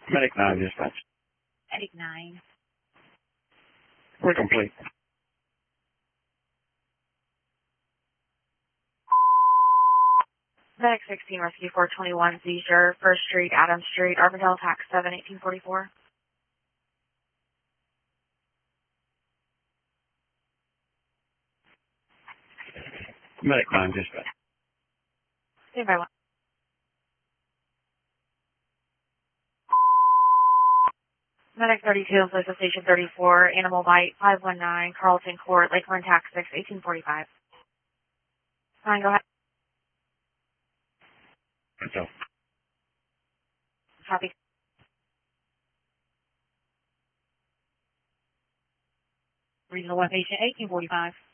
Medic 9 dispatch. Medic 9. We're complete. Medic 16, Rescue 421, seizure, 1st Street, Adams Street, Arvindale, Tax 7, 1844. Medic 9 dispatch. Stand by 1. Medic 32, Police Station 34, Animal Bite 519, Carlton Court, Lake Lynn, Tax 6, 1845. Fine, go ahead. So, Copy. Regional 1 patient 1845.